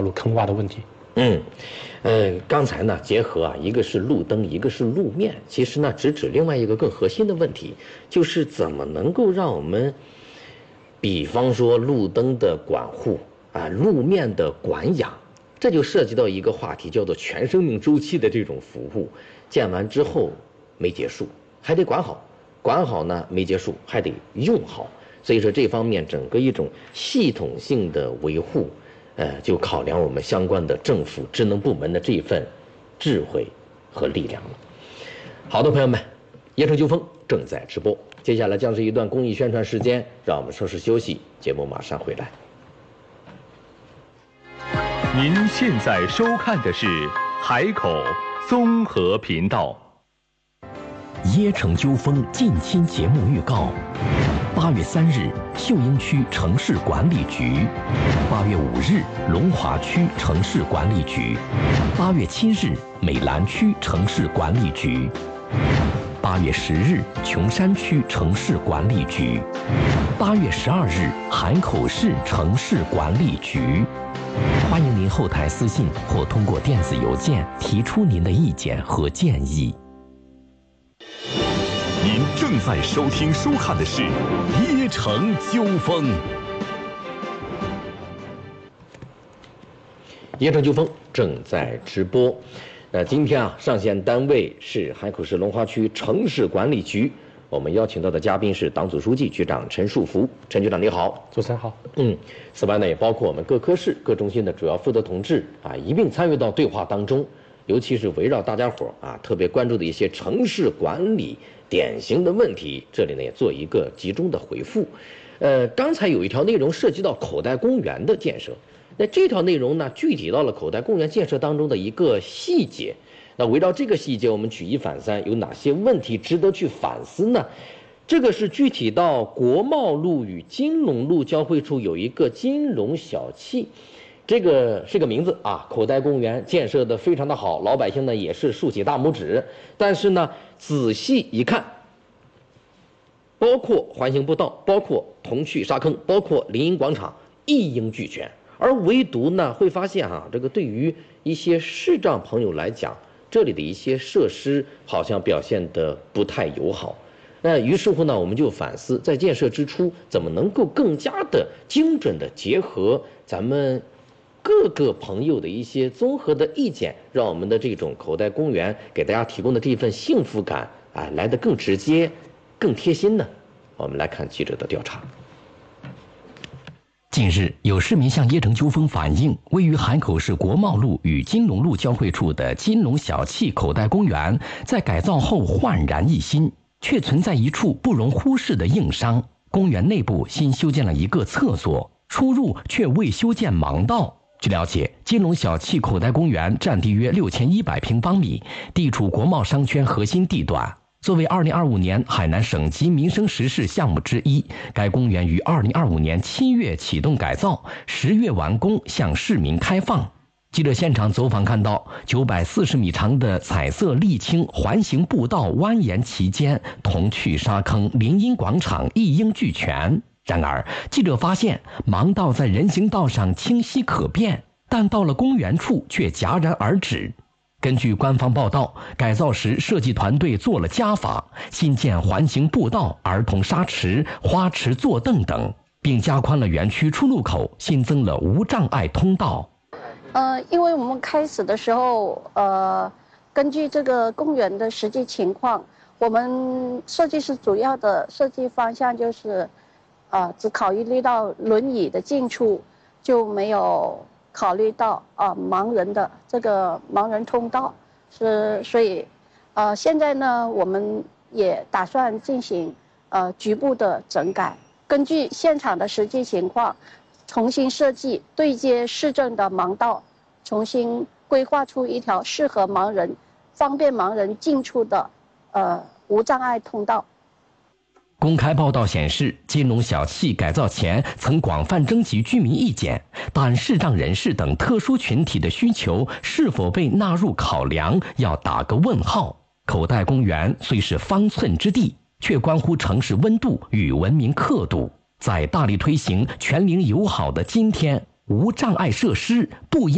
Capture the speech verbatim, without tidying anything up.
路坑洼的问题。 嗯，呃，刚才呢，结合啊，一个是路灯，一个是路面，其实呢，直指另外一个更核心的问题，就是怎么能够让我们，比方说路灯的管护啊，路面的管养，这就涉及到一个话题，叫做全生命周期的这种服务。建完之后没结束，还得管好，管好呢没结束，还得用好。所以说这方面整个一种系统性的维护。呃，就考量我们相关的政府职能部门的这一份智慧和力量了。好的，朋友们，夜城纠纷正在直播，接下来将是一段公益宣传时间，让我们稍事休息，节目马上回来。 您现在收看的是海口综合频道。 椰城纠纷近期节目预告：八月三日，秀英区城市管理局；八月五日，龙华区城市管理局；八月七日，美兰区城市管理局；八月十日，琼山区城市管理局；八月十二日，海口市城市管理局。欢迎您后台私信或通过电子邮件提出您的意见和建议。 您正在收听收看的是《椰城纠纷》。 椰城纠纷正在直播。那今天啊，上线单位是海口市龙华区城市管理局。我们邀请到的嘉宾是党组书记、局长陈树福。陈局长你好。 主持人好。 嗯，此外呢，也包括我们各科室、各中心的主要负责同志啊，一并参与到对话当中。尤其是围绕大家伙啊特别关注的一些城市管理典型的问题，这里呢也做一个集中的回复。呃，刚才有一条内容涉及到口袋公园的建设，那这条内容呢具体到了口袋公园建设当中的一个细节。那围绕这个细节，我们举一反三，有哪些问题值得去反思呢？这个是具体到国贸路与金龙路交汇处有一个金龙小憩。这个是个名字啊，口袋公园建设的非常的好，老百姓呢也是竖起大拇指。但是呢，仔细一看，包括环形步道，包括童趣沙坑，包括林荫广场，一应俱全。而唯独呢，会发现啊，这个对于一些视障朋友来讲，这里的一些设施好像表现得不太友好。那于是乎呢，我们就反思，在建设之初，怎么能够更加的精准的结合咱们各个朋友的一些综合的意见，让我们的这种口袋公园给大家提供的这份幸福感啊，来得更直接、更贴心呢？我们来看记者的调查。 近日，有市民向椰城纠纷反映，位于海口市国贸路与金龙路交汇处的金龙小憩口袋公园，在改造后焕然一新，却存在一处不容忽视的硬伤：公园内部新修建了一个厕所，出入却未修建盲道。据了解，金龙小憩口袋公园占地约六千一百平方米，地处国贸商圈核心地段。作为二零二五年海南省级民生实事项目之一，该公园于二零二五年七月启动改造，十月完工，向市民开放。记者现场走访看到，九百四十米长的彩色沥青环形步道蜿蜒其间，童趣沙坑、林荫广场一应俱全。然而，记者发现盲道在人行道上清晰可辨，但到了公园处却戛然而止。根据官方报道，改造时设计团队做了加法，新建环形步道、儿童沙池、花池坐凳等，并加宽了园区出入口，新增了无障碍通道。 呃，因为我们开始的时候，呃，根据这个公园的实际情况，我们设计师主要的设计方向就是，呃，只考虑到轮椅的进出，就没有考虑到啊、呃、盲人的这个盲人通道。是，所以，呃，现在呢，我们也打算进行呃局部的整改，根据现场的实际情况，重新设计对接市政的盲道，重新规划出一条适合盲人、方便盲人进出的呃无障碍通道。 公开报道显示，金龙小憩改造前曾广泛征集居民意见，但视障人士等特殊群体的需求是否被纳入考量，要打个问号。口袋公园虽是方寸之地，却关乎城市温度与文明刻度。在大力推行全龄友好的今天，无障碍设施不应